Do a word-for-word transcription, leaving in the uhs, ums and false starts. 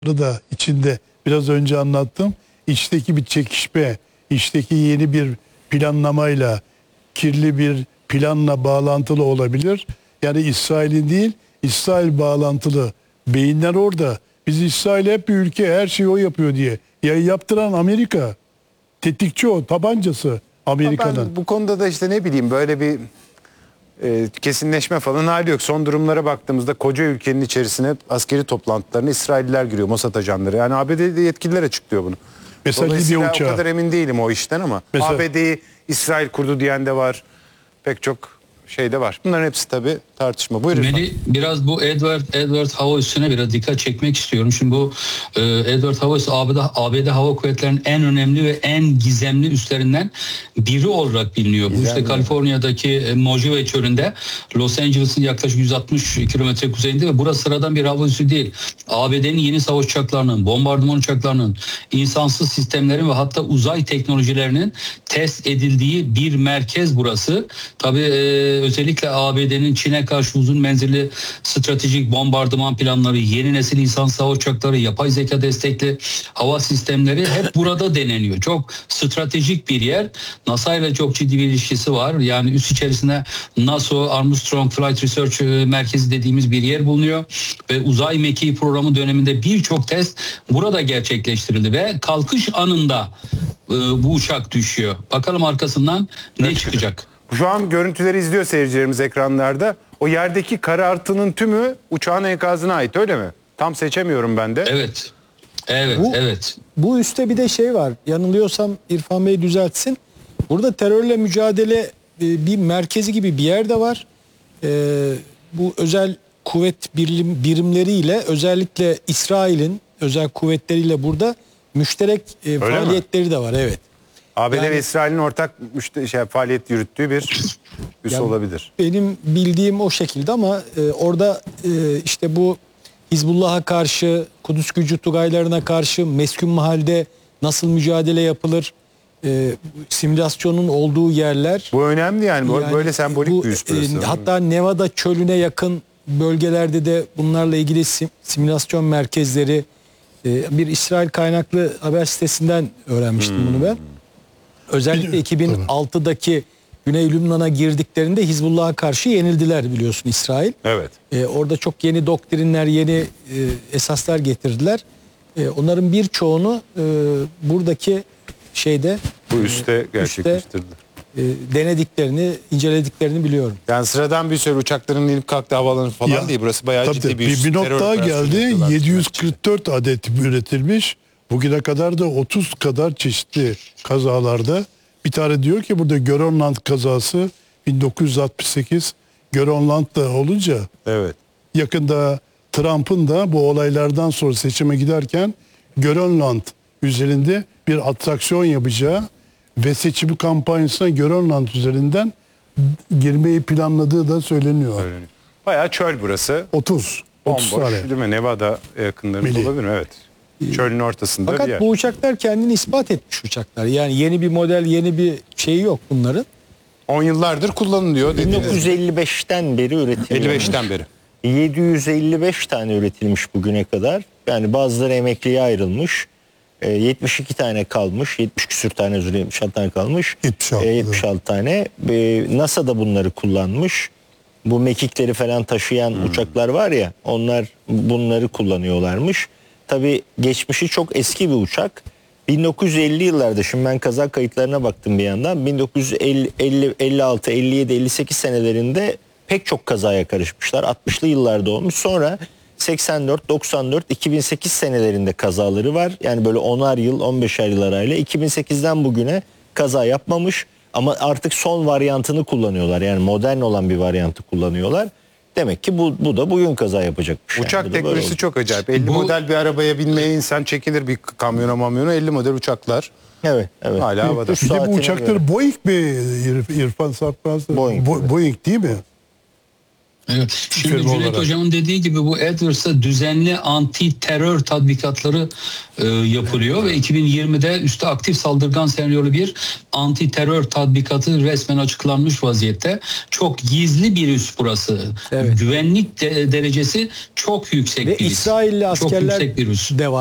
da içinde biraz önce anlattım. İçteki bir çekişme, içteki yeni bir planlamayla, kirli bir planla bağlantılı olabilir. Yani İsrail'in değil, İsrail bağlantılı beyinler orada. Biz İsrail hep bir ülke, her şeyi o yapıyor diye. Yayın yaptıran Amerika. Tetikçi o, tabancası Amerika'nın. Ben bu konuda da işte ne bileyim böyle bir e, kesinleşme falan hali yok. Son durumlara baktığımızda koca ülkenin içerisine askeri toplantılarına İsrailliler giriyor, Mossad ajanları. Yani A B D'de yetkililer açıklıyor bunu. Mesela Dolayısıyla Libya uçağı. o kadar emin değilim o işten ama Mesela- A B D'yi İsrail kurdu diyen de var. Pek çok şey de var. Bunların hepsi tabii tartışma. Buyurun. Beni biraz bu Edward Edward Hava Üssü'ne biraz dikkat çekmek istiyorum. Şimdi bu e, Edward Hava Üssü A B D, A B D Hava Kuvvetleri'nin en önemli ve en gizemli üslerinden biri olarak biliniyor. Gizemli. Bu işte Kaliforniya'daki e, Mojave çölünde, Los Angeles'ın yaklaşık yüz altmış kilometre kuzeyinde ve burası sıradan bir hava üssü değil. A B D'nin yeni savaş uçaklarının, bombardıman uçaklarının, insansız sistemlerin ve hatta uzay teknolojilerinin test edildiği bir merkez burası. Tabii e, özellikle A B D'nin Çin'e karşı uzun menzilli stratejik bombardıman planları, yeni nesil insansız hava uçakları, yapay zeka destekli hava sistemleri hep burada deneniyor. Çok stratejik bir yer. NASA ile çok ciddi bir ilişkisi var. Yani üs içerisinde NASA Armstrong Flight Research Merkezi dediğimiz bir yer bulunuyor. Ve uzay mekiği programı döneminde birçok test burada gerçekleştirildi ve kalkış anında e, bu uçak düşüyor. Bakalım arkasından ne, ne çıkacak? Şu an görüntüleri izliyor seyircilerimiz ekranlarda. O yerdeki karartının tümü uçağın enkazına ait, öyle mi? Tam seçemiyorum ben de. Evet. Evet, Bu, evet. Bu üstte bir de şey var. Yanılıyorsam İrfan Bey düzeltsin. Burada terörle mücadele e, bir merkezi gibi bir yer de var. E, bu özel kuvvet birim, birimleriyle özellikle İsrail'in özel kuvvetleriyle burada müşterek e, faaliyetleri mi? de var. Evet. A B D Yani- ve İsrail'in ortak müşte- şey, faaliyet yürüttüğü bir üs Yani olabilir. Benim bildiğim o şekilde ama e, orada e, işte bu Hizbullah'a karşı, Kudüs gücü Tugaylarına karşı meskun mahalde nasıl mücadele yapılır, e, simülasyonun olduğu yerler. Bu önemli yani, bu- Yani böyle sembolik bu, bir üs burası. e, hatta Nevada çölüne yakın bölgelerde de bunlarla ilgili sim- simülasyon merkezleri, e, bir İsrail kaynaklı haber sitesinden öğrenmiştim Hmm. bunu ben. Özellikle iki bin altıdaki Güney Lübnan'a girdiklerinde Hizbullah'a karşı yenildiler biliyorsun İsrail. Evet. Ee, orada çok yeni doktrinler, yeni e, esaslar getirdiler. E, onların birçoğunu e, buradaki şeyde Bu üste gerçekleştirdi. e, denediklerini, incelediklerini biliyorum. Yani sıradan bir sürü uçakların inip kalktığı havaalanı falan Ya, değil. Burası bayağı tabii ciddi tabii. bir üs. Bir, bir Terör not daha operasyonu geldi. yapıyorlar yedi yüz tırnak içinde. kırk dört adet üretilmiş. Bugüne kadar da otuz kadar çeşitli kazalarda. Bir tane diyor ki burada Grönland kazası bin dokuz yüz altmış sekiz Grönland'da olunca Evet. yakında Trump'ın da bu olaylardan sonra seçime giderken Grönland üzerinde bir atraksiyon yapacağı ve seçim kampanyasına Grönland üzerinden girmeyi planladığı da söyleniyor. Öyle. Bayağı çöl burası. otuz otuz Bomboş tane. değil mi? Nevada yakınlarında Milli. olabilir mi? Evet. Çölün ortasında bir Fakat yer. bu uçaklar kendini ispat etmiş uçaklar. Yani yeni bir model, yeni bir şeyi yok bunların. on yıllardır kullanılıyor bin dediğiniz. dokuz yüz elli beşten beri üretiliyor. elli beşten beri. yedi yüz elli beş tane üretilmiş bugüne kadar. Yani bazıları emekliye ayrılmış. E, yetmiş iki tane kalmış. yetmiş küsür tane, özür dilerim, yetmiş altı tane kalmış. yetmiş altı. E, yetmiş altı tane. E, NASA da bunları kullanmış. Bu mekikleri falan taşıyan Hmm. uçaklar var ya, onlar bunları kullanıyorlarmış. Tabii geçmişi çok eski bir uçak. bin dokuz yüz elli yıllarda, şimdi ben kaza kayıtlarına baktım bir yandan. bin dokuz yüz elli, elli, elli altı, elli yedi, elli sekiz senelerinde pek çok kazaya karışmışlar. altmışlı yıllarda olmuş. Sonra seksen dört, doksan dört, iki bin sekiz senelerinde kazaları var. Yani böyle onar yıl, on beşer yıl arayla. iki bin sekizden bugüne kaza yapmamış. Ama artık son varyantını kullanıyorlar. Yani modern olan bir varyantı kullanıyorlar. Demek ki bu, bu da bugün kaza yapacakmış. Yani. Bu Uçak da böyle teknolojisi oldu. çok acayip. elli Bu- model bir arabaya binmeye insan çekilir, bir kamyona mamyona. elli model uçaklar Evet, evet. hala havada. Üç Bir de bu saatine uçakları göre. Boeing mi İrf- İrfan Sarpmaz? Boeing, Bo- evet. Boeing değil mi? Evet. Şimdi firma Cüneyt olarak. Hocam'ın dediği gibi bu Edwards'ta düzenli anti terör tatbikatları e, yapılıyor ve iki bin yirmide üstü aktif saldırgan senaryo bir anti terör tatbikatı resmen açıklanmış vaziyette. Çok gizli bir üs burası. Evet. Güvenlik de- derecesi çok yüksek Ve bir üs. İsrailli Çok askerler yüksek bir üs. de var.